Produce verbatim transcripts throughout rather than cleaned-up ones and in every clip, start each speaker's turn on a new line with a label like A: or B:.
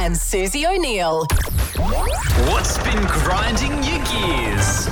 A: and Susie O'Neill.
B: What's been grinding your gears?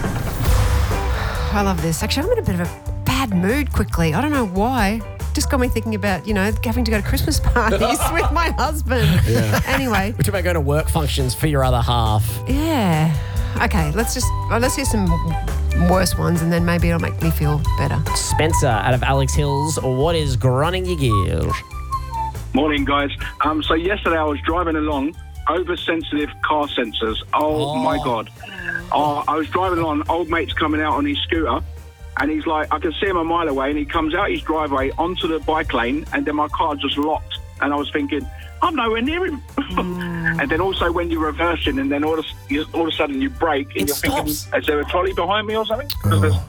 C: I love this. Actually, I'm in a bit of a bad mood quickly. I don't know why. Just got me thinking about, you know, having to go to Christmas parties with my husband.
D: Yeah.
C: Anyway.
D: We're talking about going to work functions for your other half.
C: Yeah. Okay, let's just, well, let's hear some worse ones and then maybe it'll make me feel better.
D: Spencer out of Alex Hills, what is grinding your gears?
E: Morning, guys. Um, so yesterday I was driving along, oversensitive car sensors. Oh,
D: Oh.
E: my God. Oh, I was driving along, old mate's coming out on his scooter, and he's like, I can see him a mile away, and he comes out his driveway onto the bike lane, and then my car just locked. And I was thinking, I'm nowhere near him. Mm. And then also when you're reversing, and then all of, you, all of a sudden you brake, and
D: It
E: you're
D: stops.
E: thinking, is there a trolley behind me or something?
F: Oh.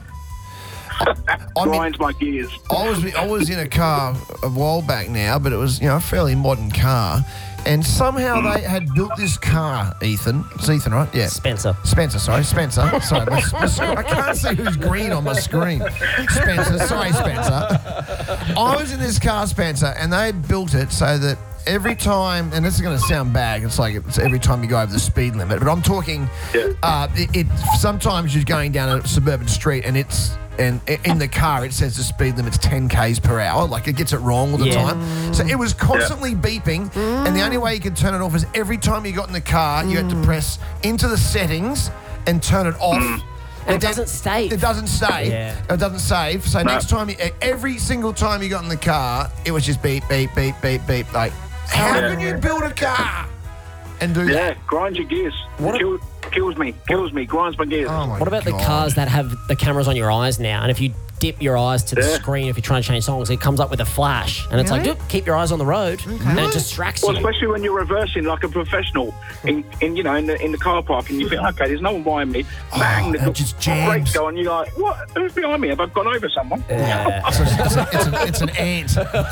F: I mean,
E: Grinds my gears.
F: I was I was in a car a while back now, but it was, you know, a fairly modern car, and somehow they had built this car. Ethan, it's Ethan, right? Yeah.
D: Spencer.
F: Spencer, sorry, Spencer. Sorry, my, my, I can't see who's green on my screen. Spencer, sorry, Spencer. I was in this car, Spencer, and they had built it so that every time, and this is going to sound bad, it's like it's every time you go over the speed limit, but I'm talking,
E: Yeah.
F: uh, it, it sometimes you're going down a suburban street and it's, and in the car it says the speed limit's ten kays per hour, like it gets it wrong all the
D: Yeah.
F: time. So it was constantly beeping, and the only way you could turn it off is every time you got in the car, you had to press into the settings and turn it off.
D: And it
F: then-
D: doesn't save.
F: It doesn't save.
D: Yeah.
F: It doesn't save. So
E: No.
F: next time, you, every single time you got in the car, it was just beep, beep, beep, beep, beep. Like, how
E: Yeah.
F: can you build a car and do
E: Yeah,
F: that?
E: grinds your gears.
D: What-
E: Kill, kills me, kills me, grinds my gears.
F: Oh my
D: What about
F: God.
D: the cars that have the cameras on your eyes now? And if you dip your eyes to the
E: Yeah.
D: screen, if you're trying to change songs, it comes up with a flash. And it's like,
C: Really?
D: "Dude, keep your eyes on the road. And it distracts
E: Well,
D: you.
E: especially when you're reversing like a professional in, in you know, in the in the car park, and you think, okay, there's no one behind me. Bang, the
F: that just
E: brakes
F: jams.
E: go on. You're like, what? Who's behind me? Have I gone over someone?
D: Yeah.
F: It's, a, it's, a, it's, a, it's an ant.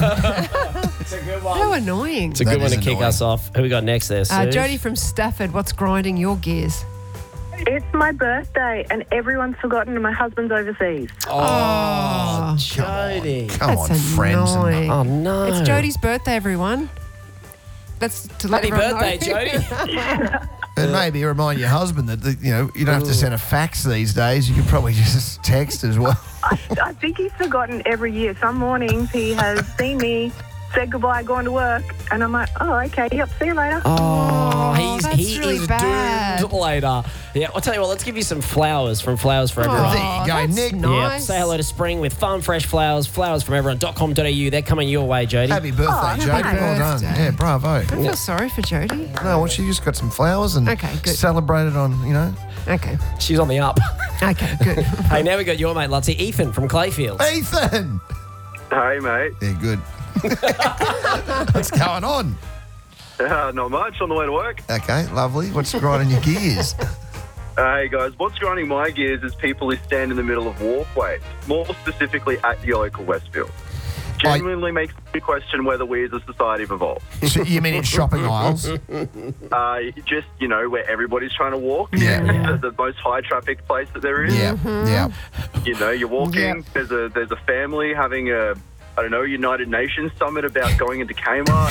C: How annoying.
D: It's a
F: That
D: good one
F: is
D: to kick
F: annoying.
D: us off. Who we got next there,
C: Uh,
D: Suze?
C: Jodie from Stafford, what's grinding your gears?
G: It's my birthday and everyone's forgotten my husband's overseas.
D: Oh, Jodie.
F: Come
C: That's
F: on, friends. and-
C: annoying.
D: Oh, no.
C: It's Jodie's birthday, everyone. That's to let
D: Happy
C: everyone
D: birthday,
C: know.
D: Jodie.
F: And maybe remind your husband that, that, you know, you don't have to send a fax these days. You can probably just text as well.
G: I, I think he's forgotten every year. Some mornings he has seen me, said goodbye, going to work, and I'm like, oh, okay, yep, see you later.
D: Oh, he's,
C: that's
D: he
C: really
D: is
C: bad.
D: doomed later. Yeah, I'll tell you what, let's give you some flowers from Flowers for Everyone.
F: There you go,
C: that's
F: Nick.
D: Yeah,
C: nice.
D: say hello to spring with fun, fresh flowers. flowers from everyone dot com dot a u. They're coming your way, Jodie.
F: Happy birthday,
G: Oh,
F: Jodie.
G: happy
F: Well done.
C: birthday.
F: Yeah, bravo.
C: I feel sorry for Jodie.
F: No, well, she just got some flowers and
C: Okay, good.
F: celebrated on, you know.
C: Okay.
D: She's on the up.
C: Okay, good.
D: Hey, now we got your mate, Lutsy, Ethan from Clayfield.
F: Ethan!
H: Hey, mate.
F: Yeah, good. What's going on?
H: Uh, not much on the way to work.
F: Okay, lovely. What's grinding your gears?
H: Uh, hey, guys. What's grinding my gears is people who stand in the middle of walkways, more specifically at your local Westfield. Genuinely makes me question whether we as a society have evolved.
F: So you mean in shopping aisles?
H: Uh, just, you know, where everybody's trying to walk.
F: Yeah.
H: The, the most high-traffic place that there is.
F: Yeah, yeah.
H: You know, you're walking,
C: Yep.
H: there's a there's a family having a, I don't know, United Nations summit about going into Kmart.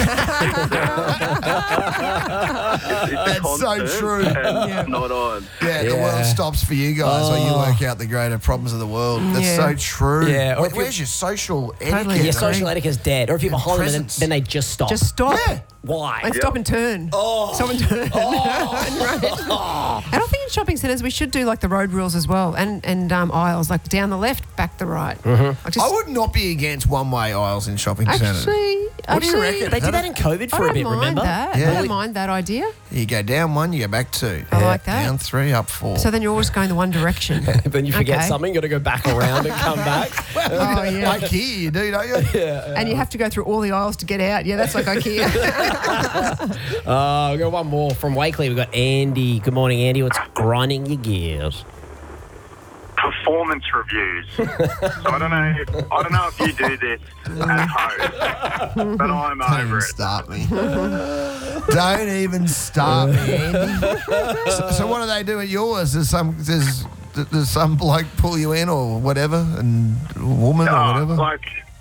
H: It's, it's
F: That's so
H: constant
F: true.
H: And
C: Yeah.
H: not on.
F: Yeah, the
D: Yeah.
F: world stops for you guys while you
D: Oh.
F: work out the greater problems of the world. That's
C: Yeah.
F: so true.
D: Yeah, or
F: Where-
D: if you-
F: where's your social
C: Totally
F: etiquette?
D: Your
C: agree.
D: social etiquette's dead. Or if you're
F: And
D: behind them, then,
F: presence.
D: then they just stop.
C: Just stop.
F: Yeah.
D: Why?
C: And stop and turn.
D: Oh.
C: Someone turn. Right. And I think in shopping centres we should do like the road rules as well, and and um, aisles like down the left, back the right.
D: Mm-hmm.
C: Like just,
F: I would not be against one-way aisles in shopping centres.
C: actually,
F: What do you
C: actually,
F: reckon?
D: They did that in COVID
C: I
D: for a
C: don't
D: bit,
C: mind
D: remember?
C: that.
F: Yeah.
C: I don't mind that idea.
F: You go down one, you go back two.
C: I like that.
F: Down three, up four.
C: So then you're always going the one direction.
D: Then you forget
C: Okay.
D: something, got to go back around and come back.
C: Oh yeah.
F: Like here, you do, don't you?
C: And you have to go through all the aisles to get out. Yeah, that's like IKEA.
D: Uh, we've got one more from Wakeley. We've got Andy. Good morning, Andy. What's grinding your gears?
I: Performance reviews. So I don't know. If, I don't know if you do this at home, but I'm
F: Don't
I: over
F: even
I: it.
F: start me. Don't even start me, Andy. So, so what do they do at yours? Does some does, does some bloke pull you in or whatever, and a woman or
I: Oh,
F: whatever?
I: like,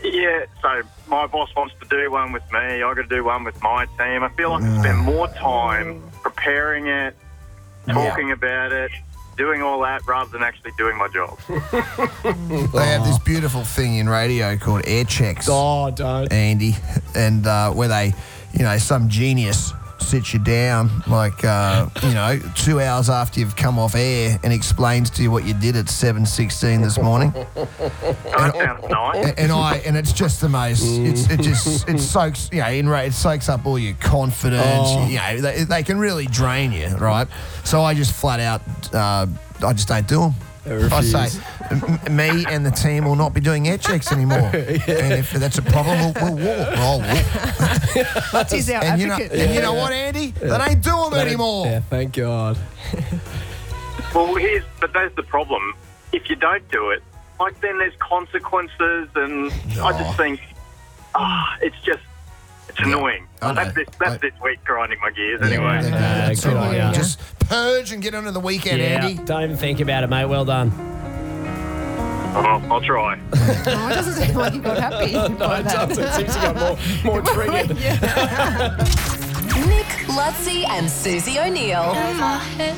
I: Yeah, so my boss wants to do one with me. I got to do one with my team. I feel like I spend more time preparing it, talking about it, doing all that rather than actually doing my job.
F: They have this beautiful thing in radio called air checks.
D: Oh, don't.
F: Andy, and uh, where they, you know, some genius sits you down, like, uh, you know, two hours after you've come off air and explains to you what you did at seven sixteen this morning.
I: That sounds nice.
F: And I, and it's just the most, it's, it just, it soaks, you know, in, ra- it soaks up all your confidence.
D: Oh.
F: You know, they, they can really drain you, right? So I just flat out, uh, I just don't do them. I say, m- me and the team will not be doing air checks anymore. And if that's a problem, we'll, we'll walk. We'll walk.
C: That's his our
F: And you know,
C: advocate.
F: and you know what, Andy? They don't do them anymore.
D: Yeah, thank God.
I: Well, here's, but that's the problem. If you don't do it, like, then there's consequences, and I just think, ah, it's just, it's annoying.
F: I know.
I: That's this, that's
F: I-
I: this week grinding my gears
F: Yeah,
I: anyway.
F: okay,
D: Uh,
F: that's
D: good
F: all
D: on
F: right.
D: ya.
F: Just purge and get on to the weekend,
D: Yeah,
F: Andy.
D: don't even think about it, mate. Well done.
I: Oh, I'll try.
C: Oh, it doesn't seem like you got happy.
D: No,
C: by
D: it
C: that.
D: doesn't. It seems you got more, more triggered.
A: Nick, Lutzi, and Susie O'Neill.